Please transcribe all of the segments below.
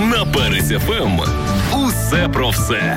На Перець ФМ. Усе про все.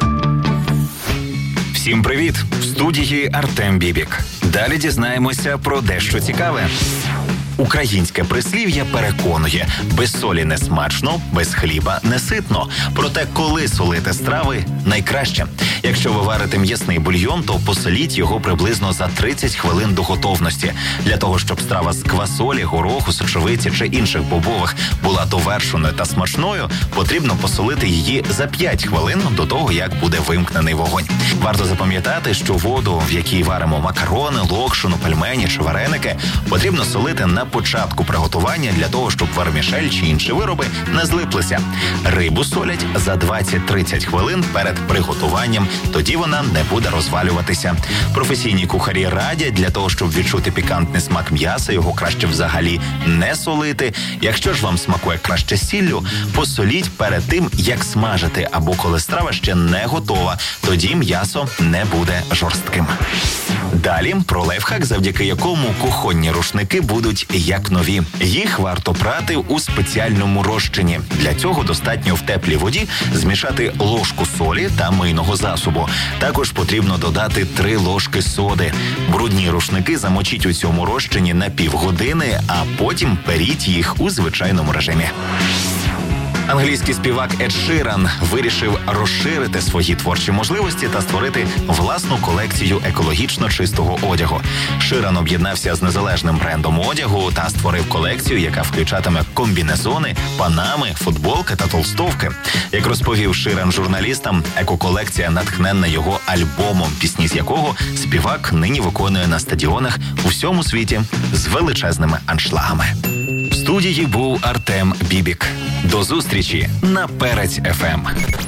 Всім привіт! В студії Артем Бібік. Далі дізнаємося про дещо цікаве. Українське прислів'я переконує: без солі не смачно, без хліба не ситно. Проте, коли солити страви – найкраще. Якщо ви варите м'ясний бульйон, то посоліть його приблизно за 30 хвилин до готовності. Для того, щоб страва з квасолі, гороху, сочевиці чи інших бобових була довершеною та смачною, потрібно посолити її за 5 хвилин до того, як буде вимкнений вогонь. Варто запам'ятати, що воду, в якій варимо макарони, локшину, пельмені чи вареники, потрібно солити на початку приготування для того, щоб вермішель чи інші вироби не злиплися. Рибу солять за 20-30 хвилин перед приготуванням, тоді вона не буде розвалюватися. Професійні кухарі радять, для того, щоб відчути пікантний смак м'яса, його краще взагалі не солити. Якщо ж вам смакує краще сіллю, посоліть перед тим, як смажити, або коли страва ще не готова, тоді м'ясо не буде жорстким. Далі про лайфхак, завдяки якому кухонні рушники будуть як нові. Їх варто прати у спеціальному розчині. Для цього достатньо в теплій воді змішати ложку солі та мийного засобу. Також потрібно додати 3 ложки соди. Брудні рушники замочіть у цьому розчині на півгодини, а потім періть їх у звичайному режимі. Англійський співак Ед Ширан вирішив розширити свої творчі можливості та створити власну колекцію екологічно чистого одягу. Ширан об'єднався з незалежним брендом одягу та створив колекцію, яка включатиме комбінезони, панами, футболки та толстовки. Як розповів Ширан журналістам, екоколекція натхненна його альбомом, пісні з якого співак нині виконує на стадіонах у всьому світі з величезними аншлагами. В студії був Артем Бібік. До зустрічі на Перець ФМ.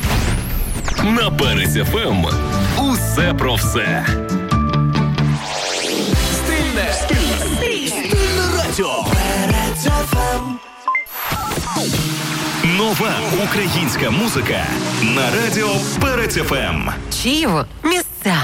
На Перець ФМ. Усе про все. Стильне радіо. Перець ФМ. Нова українська музика на радіо Перець ФМ. Чиєво – місце